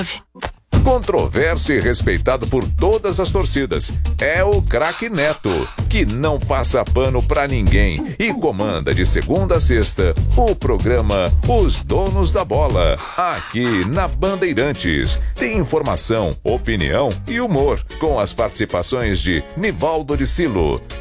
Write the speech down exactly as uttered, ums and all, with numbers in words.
Controverso e respeitado por todas as torcidas. É o craque Neto, que não passa pano pra ninguém e comanda de segunda a sexta o programa Os Donos da Bola, aqui na Bandeirantes. Tem informação, opinião e humor, com as participações de Nivaldo de Silo,